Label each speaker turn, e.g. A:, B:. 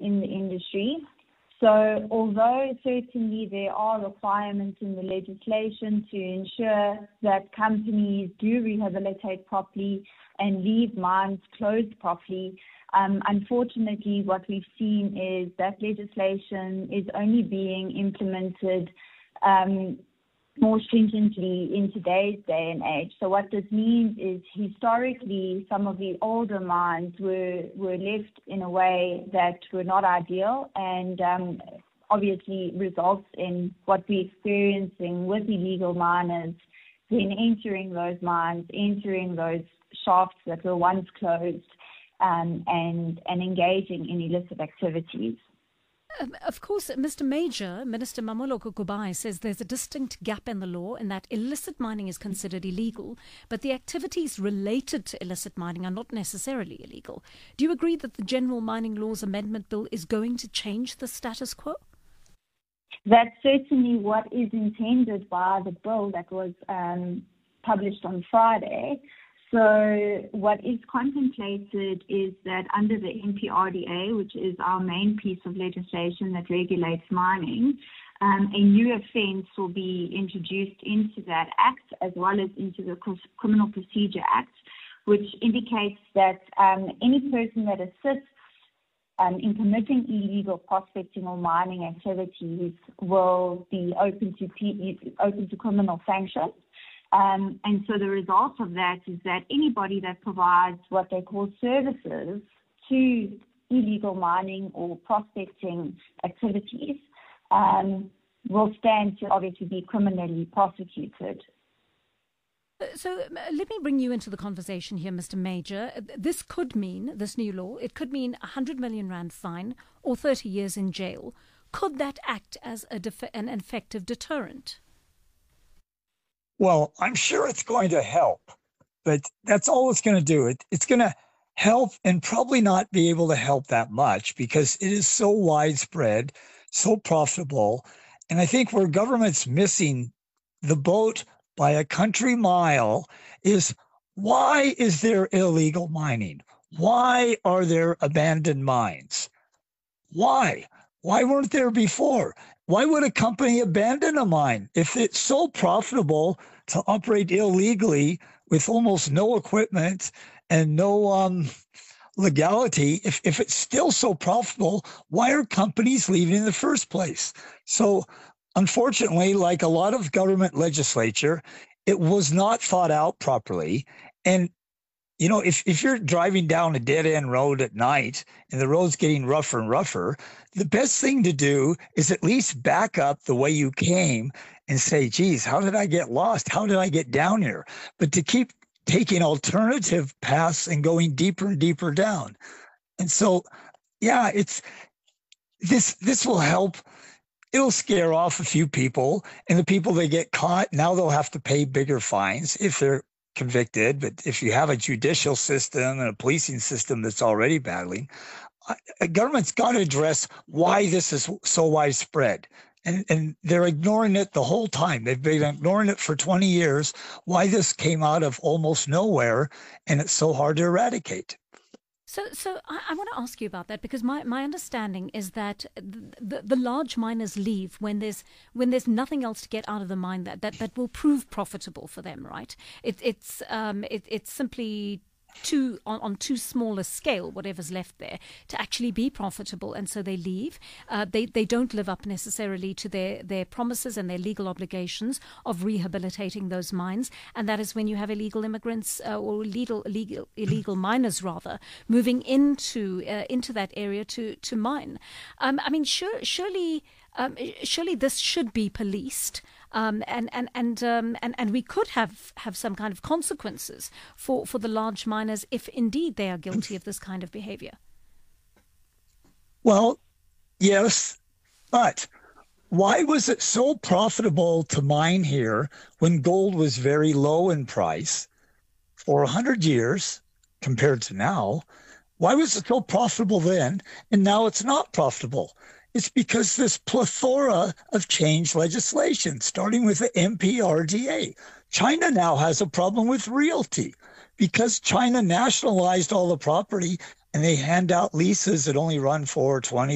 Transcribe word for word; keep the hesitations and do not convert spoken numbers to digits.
A: in the industry. So although certainly there are requirements in the legislation to ensure that companies do rehabilitate properly and leave mines closed properly, um, unfortunately what we've seen is that legislation is only being implemented um, more stringently in today's day and age. So what this means is historically some of the older mines were, were left in a way that were not ideal, and um, obviously results in what we're experiencing with illegal miners then entering those mines, entering those shafts that were once closed, um, and, and engaging in illicit activities.
B: Um, of course, Mister Major, Minister Mamoloko Kubayi says there's a distinct gap in the law in that illicit mining is considered illegal, but the activities related to illicit mining are not necessarily illegal. Do you agree that the General Mining Laws Amendment Bill is going to change the status quo?
A: That's certainly what is intended by the bill that was um, published on Friday. So what is contemplated is that under the N P R D A, which is our main piece of legislation that regulates mining, um, a new offence will be introduced into that act as well as into the Criminal Procedure Act, which indicates that um, any person that assists um, in committing illegal prospecting or mining activities will be open to open to criminal sanctions. Um, and so the result of that is that anybody that provides what they call services to illegal mining or prospecting activities um, will stand to obviously be criminally prosecuted.
B: So uh, let me bring you into the conversation here, Mister Major. This could mean, this new law, it could mean a one hundred million rand fine or thirty years in jail. Could that act as a def- an effective deterrent?
C: Well, I'm sure it's going to help, but that's all it's going to do. It, it's going to help and probably not be able to help that much because it is so widespread, so profitable. And I think where government's missing the boat by a country mile is, why is there illegal mining? Why are there abandoned mines? Why? Why weren't there before? Why would a company abandon a mine if it's so profitable to operate illegally with almost no equipment and no um, legality? If, if it's still so profitable, why are companies leaving in the first place? So unfortunately, like a lot of government legislature, it was not thought out properly. And you know, if, if you're driving down a dead-end road at night and the road's getting rougher and rougher, the best thing to do is at least back up the way you came and say, geez, how did I get lost? How did I get down here? But to keep taking alternative paths and going deeper and deeper down. And so, yeah, it's this this will help. It'll scare off a few people, and the people that get caught, now they'll have to pay bigger fines if they're convicted. But if you have a judicial system and a policing system that's already battling, a government's got to address why this is so widespread. And, and they're ignoring it the whole time. They've been ignoring it for twenty years, why this came out of almost nowhere, and it's so hard to eradicate.
B: So, so I, I want to ask you about that, because my, my understanding is that the, the, the large miners leave when there's when there's nothing else to get out of the mine that, that, that will prove profitable for them, right? It, it's um it, it's simply too on, on too small a scale, whatever's left there, to actually be profitable, and so they leave. Uh, they they don't live up necessarily to their, their promises and their legal obligations of rehabilitating those mines, and that is when you have illegal immigrants uh, or illegal illegal illegal miners rather moving into uh, into that area to to mine. Um, I mean, sure, surely. Um, surely this should be policed, um, and and and, um, and and we could have, have some kind of consequences for, for the large miners if indeed they are guilty of this kind of behavior.
C: Well, yes, but why was it so profitable to mine here when gold was very low in price for one hundred years compared to now? Why was it so profitable then, and now it's not profitable? It's because this plethora of changed legislation, starting with the N P R D A. China now has a problem with realty because China nationalized all the property and they hand out leases that only run for twenty